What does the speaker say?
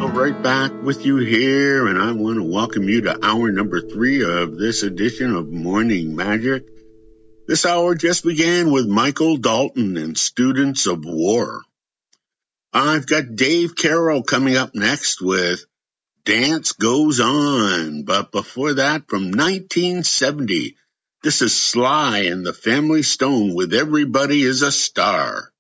right back with you here, and I want to welcome you to hour number 3 of this edition of Morning Magic. This hour just began with Michael Dalton and Students of War. I've got Dave Carroll coming up next with Dance Goes On, but before that, from 1970, this is Sly and the Family Stone with Everybody is a Star.